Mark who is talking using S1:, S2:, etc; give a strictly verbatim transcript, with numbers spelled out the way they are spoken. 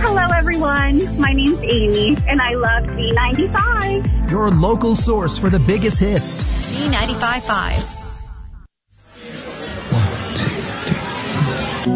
S1: Hello, everyone. My name's Amy, and I love Z ninety-five.
S2: Your local source for the biggest hits.
S3: Z ninety-five point five.